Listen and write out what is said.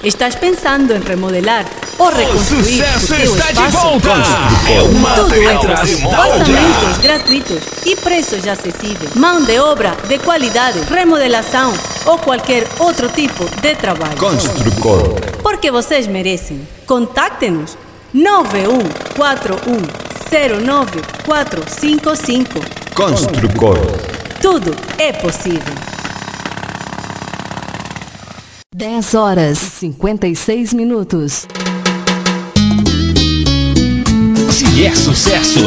Estás pensando em remodelar ou reconstruir o Sucesso teu está de espaço? volta! É o Tudo material extra, orçamentos gratuitos e preços acessíveis. Mão de obra de qualidade, remodelação ou qualquer outro tipo de trabalho. Construcor. Porque vocês merecem. Contacte-nos 9141094455. Construcor. Tudo é possível. 10h56. Se é sucesso,